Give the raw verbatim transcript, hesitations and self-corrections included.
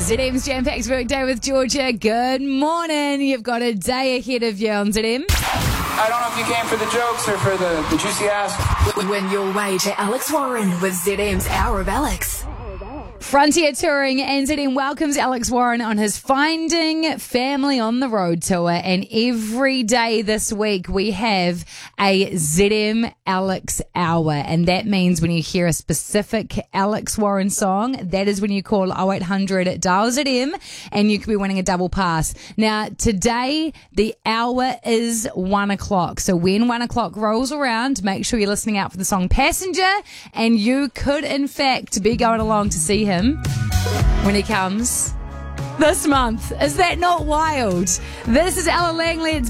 Z M's Jam-Packed Workday with Georgia. Good morning. You've got a day ahead of you on Z M. I don't know if you came for the jokes or for the, the juicy ass. Win your way to Alex Warren with Z M's Hour of Alex. Frontier Touring and Z M welcomes Alex Warren on his Finding Family on the Road tour. And every day this week we have a Z M Alex Hour. And that means when you hear a specific Alex Warren song, that is when you call oh eight hundred dial Z M and you could be winning a double pass. Now, today the hour is one o'clock. So when one o'clock rolls around, make sure you're listening out for the song Passenger. And you could, in fact, be going along to see him when he comes this month. Is that not wild? This is Ella Langley. It's